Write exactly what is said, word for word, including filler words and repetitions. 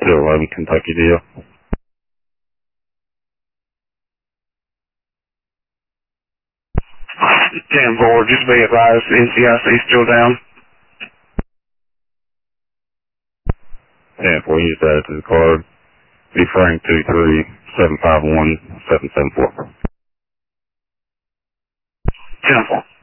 two eleven Kentucky deal. ten four, just be advised, N C I C still down. ten four, use that to the card. Be Frank two three seven five one seven seven four. ten four.